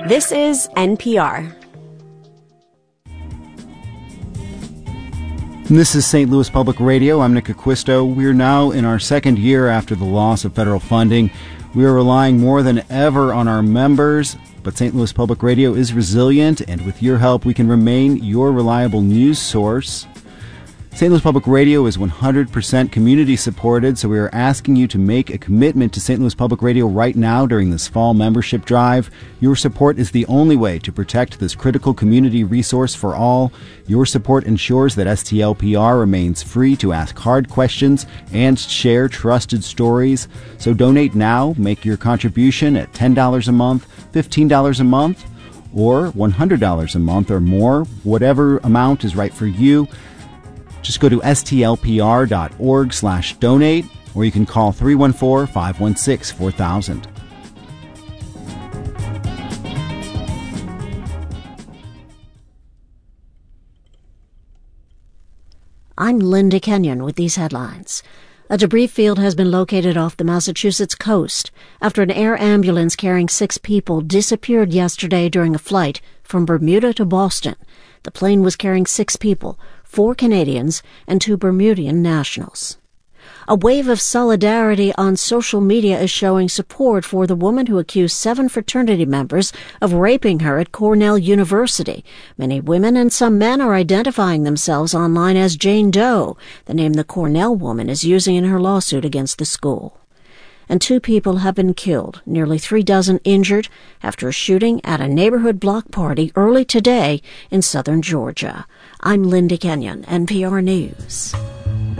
This is NPR. This is St. Louis Public Radio. I'm Nick Acquisto. We're now in our second year after the loss of federal funding. We are relying more than ever on our members, but St. Louis Public Radio is resilient, and with your help, we can remain your reliable news source. St. Louis Public Radio is 100% community supported, so we are asking you to make a commitment to St. Louis Public Radio right now during this fall membership drive. Your support is the only way to protect this critical community resource for all. Your support ensures that STLPR remains free to ask hard questions and share trusted stories. So donate now, make your contribution at $10 a month, $15 a month, or $100 a month or more, whatever amount is right for you. Just go to stlpr.org/donate, or you can call 314-516-4000. I'm Linda Kenyon with these headlines. A debris field has been located off the Massachusetts coast after an air ambulance carrying 6 people disappeared yesterday during a flight from Bermuda to Boston. The plane was carrying 6 people, 4 Canadians and 2 Bermudian nationals. A wave of solidarity on social media is showing support for the woman who accused 7 fraternity members of raping her at Cornell University. Many women and some men are identifying themselves online as Jane Doe, the name the Cornell woman is using in her lawsuit against the school. And 2 people have been killed, nearly 3 dozen injured after a shooting at a neighborhood block party early today in southern Georgia. I'm Linda Kenyon, NPR News.